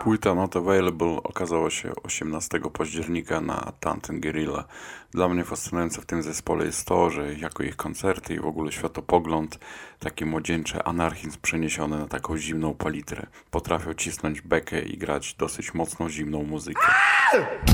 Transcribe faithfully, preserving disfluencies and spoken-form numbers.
Płyta Not Available okazała się osiemnastego października na Tanten Guerilla. Dla mnie fascynujące w tym zespole jest to, że jako ich koncerty i w ogóle światopogląd, taki młodzieńczy anarchizm przeniesiony na taką zimną palitrę. Potrafią cisnąć bekę i grać dosyć mocno zimną muzykę.